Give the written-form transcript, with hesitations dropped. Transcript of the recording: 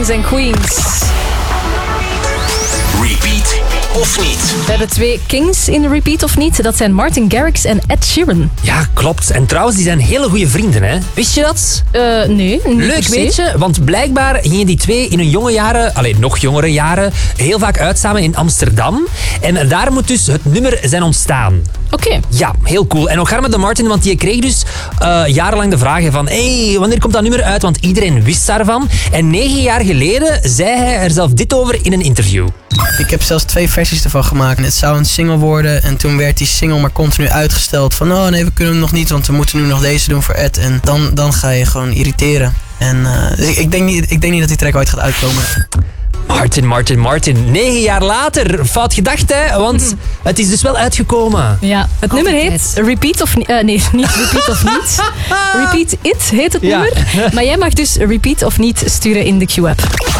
Kings and Queens. Repeat of niet? We hebben 2 Kings in de Repeat of niet. Dat zijn Martin Garrix en Ed Sheeran. Ja, klopt. En trouwens, die zijn hele goede vrienden, hè? Wist je dat? Nee. Leuk weetje, want blijkbaar gingen die 2 in hun jonge jaren, nog jongere jaren, heel vaak uit samen in Amsterdam. En daar moet dus het nummer zijn ontstaan. Oké. Ja, heel cool. En ook gaan met de Martin, want die kreeg dus jarenlang de vragen van wanneer komt dat nummer uit? Want iedereen wist daarvan. En 9 jaar geleden zei hij er zelf dit over in een interview. Ik heb zelfs 2 versies ervan gemaakt. Het zou een single worden en toen werd die single maar continu uitgesteld. Van nee, we kunnen hem nog niet, want we moeten nu nog deze doen voor Ed. En dan ga je gewoon irriteren. En dus ik denk niet dat die track ooit gaat uitkomen. Martin. 9 jaar later. Fout gedacht, hè? Want het is dus wel uitgekomen. Ja, het nummer heet Repeat of niet. Nee, niet Repeat of niet. Repeat It heet het nummer. Maar jij mag dus Repeat of niet sturen in de Q-app.